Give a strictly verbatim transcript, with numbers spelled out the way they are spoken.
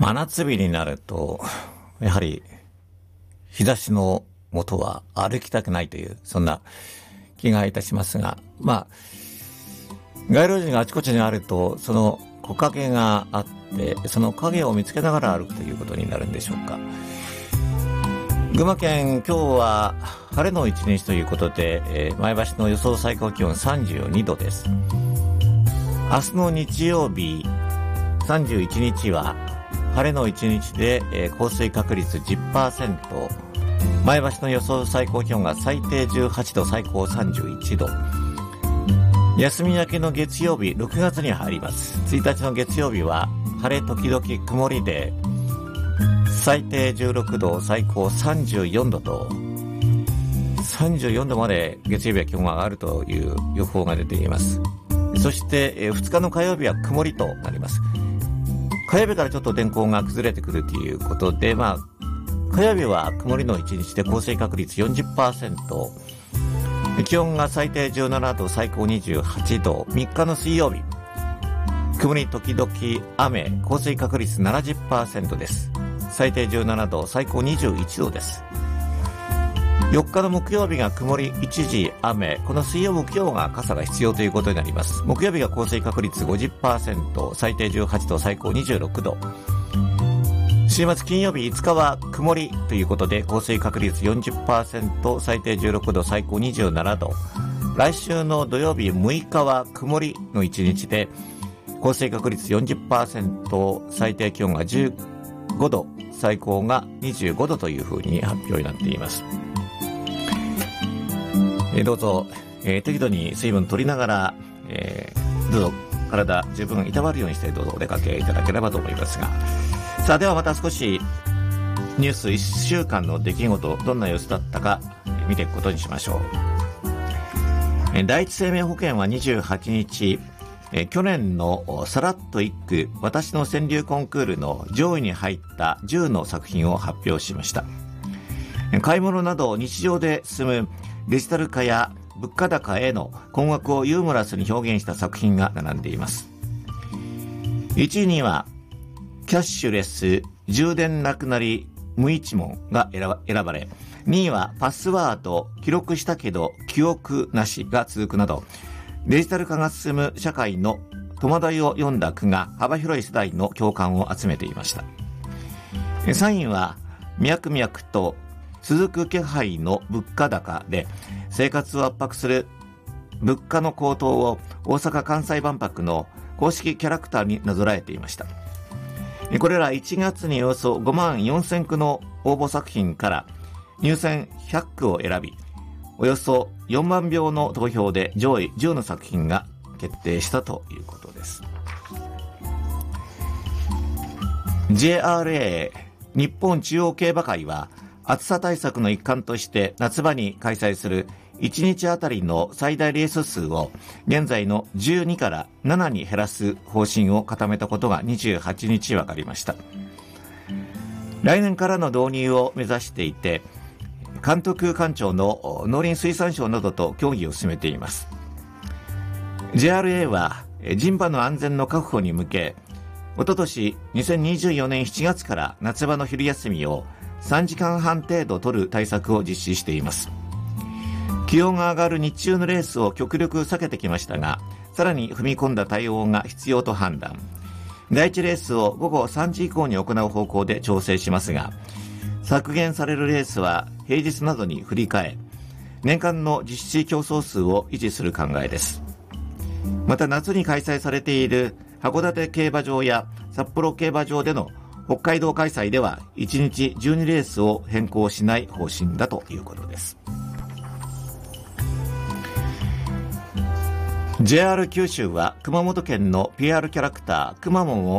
真夏日になると、やはり日差しの下は歩きたくないという、そんな気がいたしますが、まあ、街路樹があちこちにあると、その木陰があって、その影を見つけながら歩くということになるんでしょうか。群馬県、今日は晴れの一日ということで、えー、前橋の予想最高気温さんじゅうにどです。明日の日曜日、さんじゅういちにちは晴れの一日で、えー、降水確率 じゅっパーセント、前橋の予想最高気温が最低じゅうはちど、最高さんじゅういちど。休み明けの月曜日、ろくがつに入ります。ついたちの月曜日は晴れ時々曇りで、最低じゅうろくど、最高さんじゅうよんどと、さんじゅうよんどまで月曜日は気温が上がるという予報が出ています。そして、えー、ふつかの火曜日は曇りとなります。火曜日からちょっと天候が崩れてくるということで、まあ、火曜日は曇りの一日で降水確率 よんじゅっパーセント、気温が最低じゅうななど、最高にじゅうはちど、みっかの水曜日、曇り時々雨、降水確率 ななじゅっパーセント です。最低じゅうななど、最高にじゅういちどです。よっかの木曜日が曇り一時雨、この水曜木曜が傘が必要ということになります。木曜日が降水確率 ごじゅっパーセント、最低じゅうはちど、最高にじゅうろくど。週末金曜日いつかは曇りということで、降水確率 よんじゅっパーセント、最低じゅうろくど、最高にじゅうななど。来週の土曜日むいかは曇りの一日で、降水確率 よんじゅっパーセント、最低気温がじゅうごど、最高がにじゅうごどというふうに発表になっています。えー、どうぞ、えー、適度に水分取りながら、えー、どうぞ体十分いたわるようにしてどうぞお出かけいただければと思いますが、さあではまた少しニュースいっしゅうかんの出来事、どんな様子だったか見ていくことにしましょう。えー、第一生命保険はにじゅうはちにち、えー、去年のさらっと一句私の川柳コンクールの上位に入ったじゅうの作品を発表しました。買い物など日常で進むデジタル化や物価高への困惑をユーモラスに表現した作品が並んでいます。いちいにはキャッシュレス充電なくなり無一文が選ばれ、にいはパスワード記録したけど記憶なしが続くなど、デジタル化が進む社会の戸惑いを読んだ句が幅広い世代の共感を集めていました。さんいは脈々と続く気配の物価高で、生活を圧迫する物価の高騰を大阪・関西万博の公式キャラクターになぞらえていました。これらいちがつにおよそごまんよんせんくの応募作品から入選ひゃっくを選び、およそよんまんびょうの投票で上位じゅうの作品が決定したということです。 ジェイアールエー 日本中央競馬会は暑さ対策の一環として夏場に開催するいちにちあたりの最大レース数を現在のじゅうにからななに減らす方針を固めたことがにじゅうはちにち分かりました。来年からの導入を目指していて、監督官庁の農林水産省などと協議を進めています。 ジェイアールエー は人馬の安全の確保に向け、おととしにせんにじゅうよねんしちがつから夏場の昼休みをさんじかんはん程度取る対策を実施しています。気温が上がる日中のレースを極力避けてきましたが、さらに踏み込んだ対応が必要と判断。だいいちレースをごごさんじ以降に行う方向で調整しますが、削減されるレースは平日などに振り替え、年間の実施競争数を維持する考えです。また夏に開催されている函館競馬場や札幌競馬場での北海道開催ではいちにちじゅうにレースを変更しない方針だということです。 ジェイアール 九州は熊本県の ピーアール キャラクターくまモンを